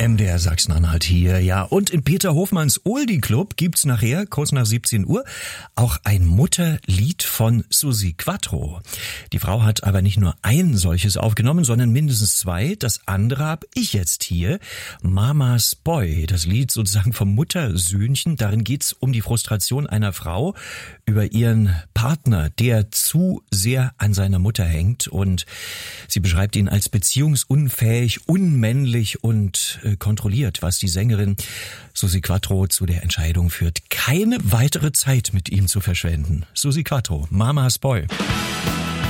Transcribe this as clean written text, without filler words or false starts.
MDR Sachsen-Anhalt hier, ja. Und in Peter Hofmanns Oldie Club gibt's nachher, kurz nach 17 Uhr, auch ein Mutterlied von Susi Quatro. Die Frau hat aber nicht nur ein solches aufgenommen, sondern mindestens zwei. Das andere habe ich jetzt hier. Mama's Boy, das Lied sozusagen vom Muttersöhnchen. Darin geht's um die Frustration einer Frau über ihren Partner, der zu sehr an seiner Mutter hängt. Und sie beschreibt ihn als beziehungsunfähig, unmännlich und kontrolliert, was die Sängerin Susi Quatro zu der Entscheidung führt, keine weitere Zeit mit ihm zu verschwenden. Susi Quatro, Mama's Boy.